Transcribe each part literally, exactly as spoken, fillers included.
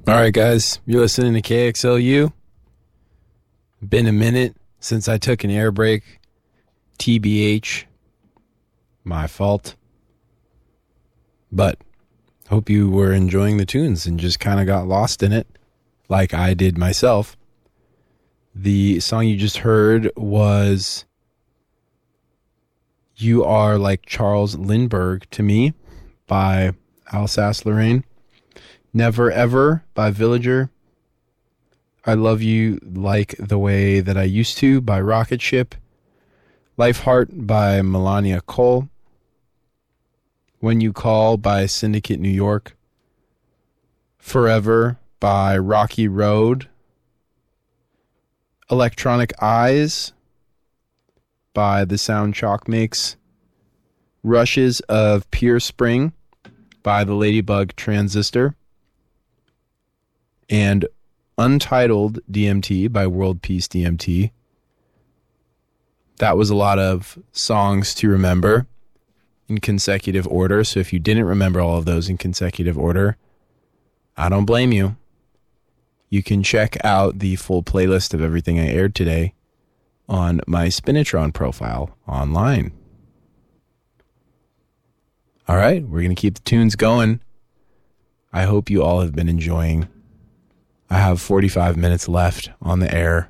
All right, guys, you're listening to K X L U. Been a minute since I took an air break. T B H. My fault. But hope you were enjoying the tunes and just kind of got lost in it like I did myself. The song you just heard was You Are Like Charles Lindbergh to Me by Alsace-Lorraine. Never Ever by Villager. I Love You Like the Way That I Used to by Rocket Ship. Life Heart by Melania Cole. When You Call by Syndicate New York. Forever by Rocky Road. Electronic Eyes by The Sound Chalk Makes. Rushes of Pure Spring by the Ladybug Transistor. And Untitled D M T by World Peace D M T. That was a lot of songs to remember in consecutive order. So if you didn't remember all of those in consecutive order, I don't blame you. You can check out the full playlist of everything I aired today on my Spinitron profile online. All right, we're going to keep the tunes going. I hope you all have been enjoying. I have forty-five minutes left on the air.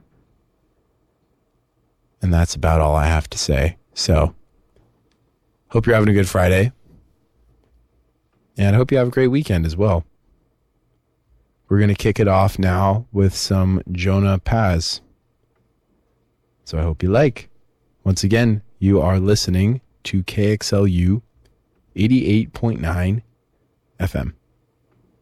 And that's about all I have to say. So, hope you're having a good Friday. And I hope you have a great weekend as well. We're going to kick it off now with some Jonah Paz. So I hope you like. Once again, you are listening to K X L U eighty-eight point nine F M.